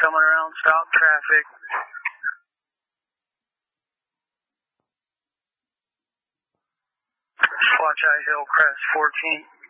coming around, stop traffic. Watch I Hillcrest 14.